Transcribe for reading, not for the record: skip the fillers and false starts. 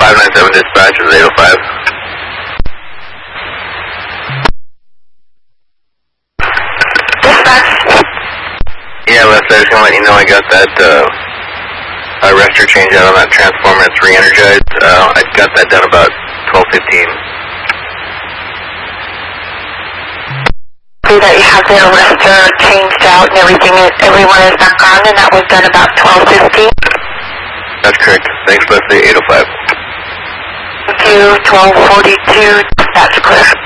597 dispatch is 805. Dispatch? Yeah, Les, I was going to let you know I got that arrestor change out on that transformer. It's re-energized. I got that done about 12:15. See that you have the arrestor changed out and everything, everyone is back on, and that was done about 12:15? That's correct. Thanks, Leslie. 805. Thank you. 12:42. That's clear.